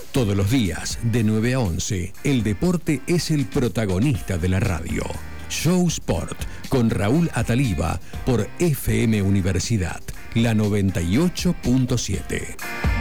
Todos los días, de 9 a 11, el deporte es el protagonista de la radio. Show Sport, con Raúl Ataliba, por FM Universidad, la 98.7.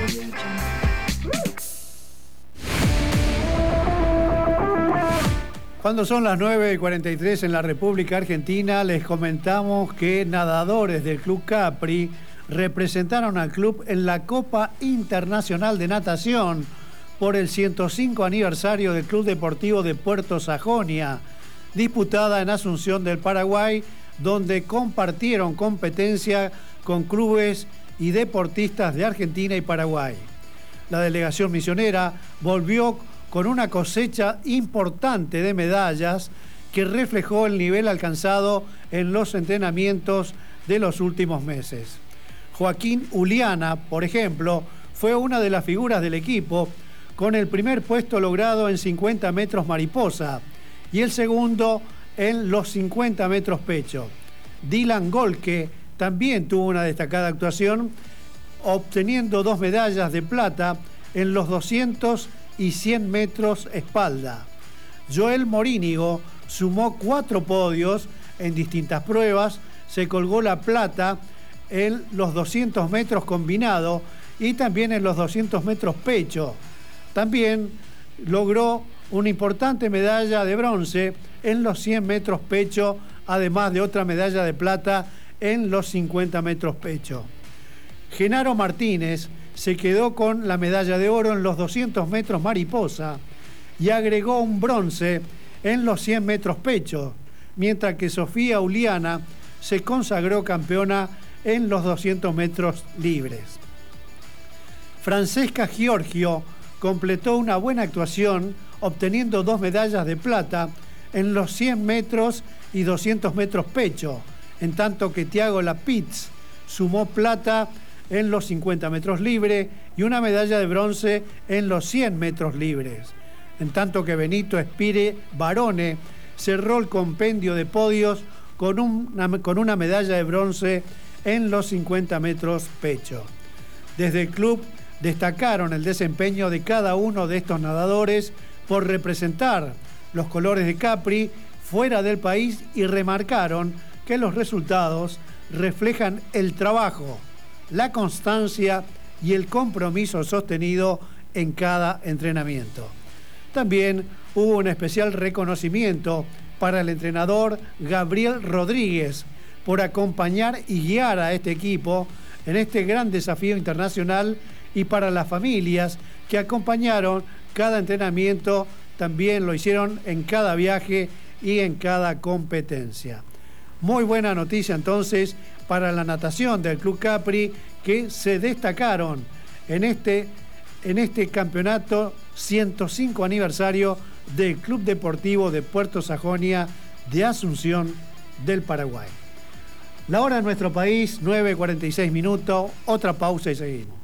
Cuando son las 9:43 en la República Argentina, les comentamos que nadadores del Club Capri representaron al club en la Copa Internacional de Natación por el 105 aniversario del Club Deportivo de Puerto Sajonia, disputada en Asunción del Paraguay, donde compartieron competencia con clubes y deportistas de Argentina y Paraguay. La delegación misionera volvió con una cosecha importante de medallas que reflejó el nivel alcanzado en los entrenamientos de los últimos meses. Joaquín Uliana, por ejemplo, fue una de las figuras del equipo, con el primer puesto logrado en 50 metros mariposa y el segundo en los 50 metros pecho. Dylan Golke también tuvo una destacada actuación, obteniendo 2 medallas de plata en los 200 y 100 metros espalda. Joel Morínigo sumó 4 podios en distintas pruebas, se colgó la plata en los 200 metros combinado y también en los 200 metros pecho. También logró una importante medalla de bronce en los 100 metros pecho, además de otra medalla de plata en los 50 metros pecho. Genaro Martínez se quedó con la medalla de oro en los 200 metros mariposa y agregó un bronce en los 100 metros pecho, mientras que Sofía Uliana se consagró campeona en los 200 metros libres. Francesca Giorgio completó una buena actuación, obteniendo 2 medallas de plata en los 100 metros y 200 metros pecho, en tanto que Thiago Lapitz sumó plata en los 50 metros libres y una medalla de bronce en los 100 metros libres, en tanto que Benito Espire Barone cerró el compendio de podios con una medalla de bronce en los 50 metros pecho. Desde el club destacaron el desempeño de cada uno de estos nadadores por representar los colores de Capri fuera del país y remarcaron que los resultados reflejan el trabajo, la constancia y el compromiso sostenido en cada entrenamiento. También hubo un especial reconocimiento para el entrenador Gabriel Rodríguez por acompañar y guiar a este equipo en este gran desafío internacional, y para las familias que acompañaron cada entrenamiento, también lo hicieron en cada viaje y en cada competencia. Muy buena noticia entonces para la natación del Club Capri, que se destacaron en este campeonato 105 aniversario del Club Deportivo de Puerto Sajonia de Asunción del Paraguay. La hora en nuestro país, 9:46 minutos, otra pausa y seguimos.